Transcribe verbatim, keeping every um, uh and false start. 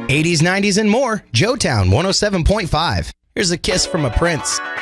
eighties, nineties, and more. Joetown one oh seven point five. Here's a kiss from a prince.